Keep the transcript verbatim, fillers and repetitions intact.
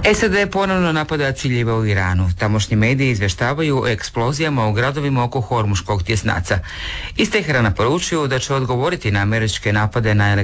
S A D ponovno napada ciljeve u Iranu. Tamošnji mediji izvještavaju o eksplozijama u gradovima oko Hormuškog tjesnaca. Iz Teherana poručuju da će odgovoriti na američke napade na